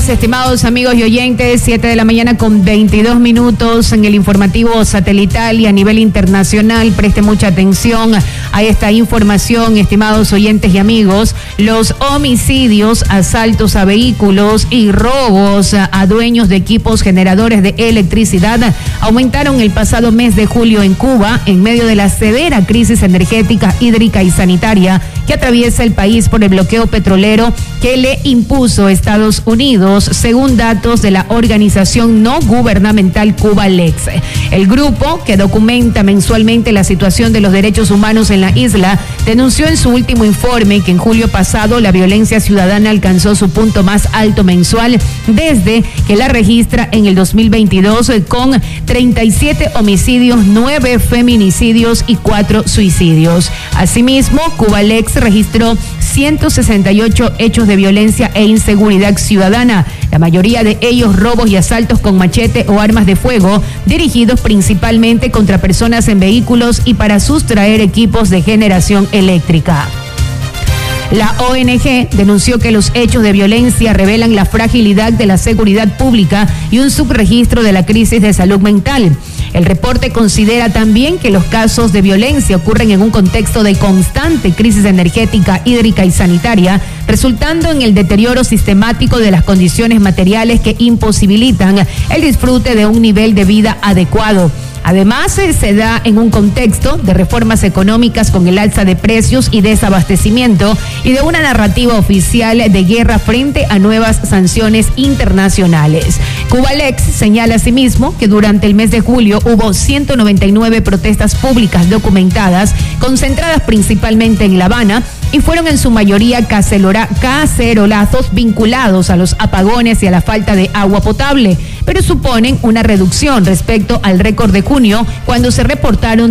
días, estimados amigos y oyentes. 7 de la mañana con 22 minutos en el informativo satelital y a nivel internacional. Preste mucha atención a esta información, estimados oyentes y amigos. Los homicidios, asaltos a vehículos y robos a dueños de equipos generadores de electricidad aumentaron el pasado mes de julio en Cuba en medio de la severa crisis energética, hídrica y sanitaria que atraviesa el país por el bloqueo petrolero que le impuso Estados Unidos, según datos de la organización no gubernamental Cubalex. El grupo, que documenta mensualmente la situación de los derechos humanos en la isla, denunció en su último informe que en julio pasado la violencia ciudadana alcanzó su punto más alto mensual desde que la registra en el 2022 con 37 homicidios, 9 feminicidios y 4 suicidios. Asimismo, Cubalex registró 168 hechos de violencia e inseguridad ciudadana, la mayoría de ellos robos y asaltos con machete o armas de fuego, dirigidos principalmente contra personas en vehículos y para sustraer equipos de generación eléctrica. La ONG denunció que los hechos de violencia revelan la fragilidad de la seguridad pública y un subregistro de la crisis de salud mental. El reporte considera también que los casos de violencia ocurren en un contexto de constante crisis energética, hídrica y sanitaria, resultando en el deterioro sistemático de las condiciones materiales que imposibilitan el disfrute de un nivel de vida adecuado. Además, se da en un contexto de reformas económicas con el alza de precios y desabastecimiento y de una narrativa oficial de guerra frente a nuevas sanciones internacionales. Cubalex señala asimismo que durante el mes de julio hubo 199 protestas públicas documentadas, concentradas principalmente en La Habana, y fueron en su mayoría cacerolazos vinculados a los apagones y a la falta de agua potable, pero suponen una reducción respecto al récord de junio, cuando se reportaron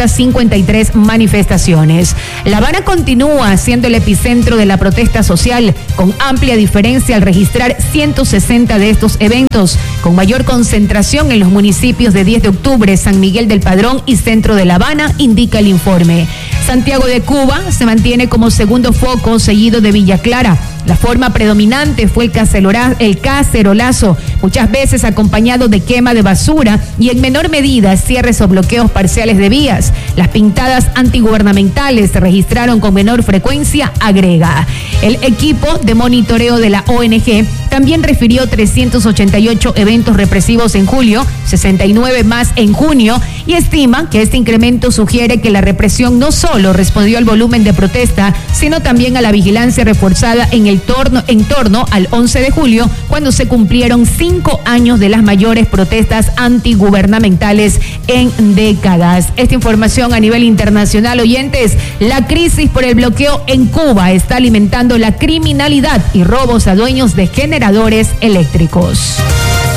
253 manifestaciones. La Habana continúa siendo el epicentro de la protesta social, con amplia diferencia al registrar 160 de estos eventos, con mayor concentración en los municipios de 10 de octubre, San Miguel del Padrón y centro de La Habana, indica el informe. Santiago de Cuba se mantiene como segundo foco, seguido de Villa Clara. La forma predominante fue el cacerolazo, muchas veces acompañado de quema de basura y en menor medida cierres o bloqueos parciales de vías. Las pintadas antigubernamentales se registraron con menor frecuencia, agrega. El equipo de monitoreo de la ONG también refirió 388 eventos represivos en julio, 69 más en junio, y estima que este incremento sugiere que la represión no solo respondió al volumen de protesta, sino también a la vigilancia reforzada en torno al 11 de julio, cuando se cumplieron 5 años de las mayores protestas antigubernamentales en décadas. Esta información a nivel internacional, oyentes. La crisis por el bloqueo en Cuba está alimentando la criminalidad y robos a dueños de generadores eléctricos.